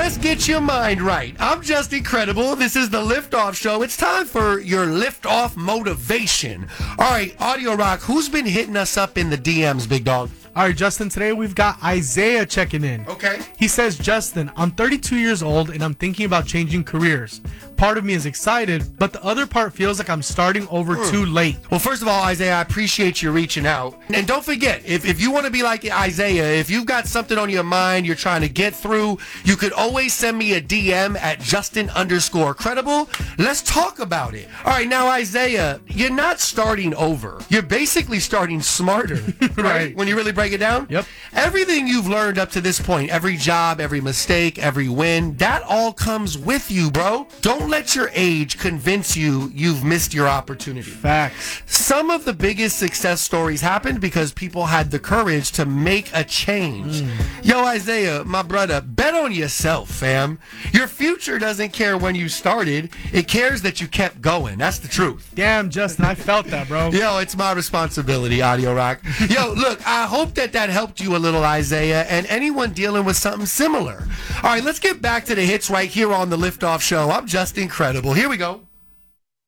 Let's get your mind right. I'm just incredible. This is the Liftoff Show. It's time for your Liftoff motivation. All right, Audio Rock, who's been hitting us up in the DMs, big dog? All right, Justin, today we've got Isaiah checking in. Okay. He says, Justin, I'm 32 years old and I'm thinking about changing careers. Part of me is excited, but the other part feels like I'm starting over too late. Well, first of all, Isaiah, I appreciate you reaching out. And don't forget, if you want to be like Isaiah, if you've got something on your mind you're trying to get through, you could always send me a DM at Justin_credible. Let's talk about it. All right, now, Isaiah, you're not starting over. You're basically starting smarter, right? When you really break it down? Yep. Everything you've learned up to this point, every job, every mistake, every win, that all comes with you, bro. Don't let your age convince you you've missed your opportunity. Facts. Some of the biggest success stories happened because people had the courage to make a change. Yo, Isaiah, my brother, bet on yourself, fam. Your future doesn't care when you started. It cares that you kept going. That's the truth. Damn, Justin, I felt that, bro. Yo, it's my responsibility, Audio Rock. Yo, look, I hope that helped you a little, Isaiah, and anyone dealing with something similar. All right, let's get back to the hits right here on the Liftoff Show. I'm just incredible. Here we go.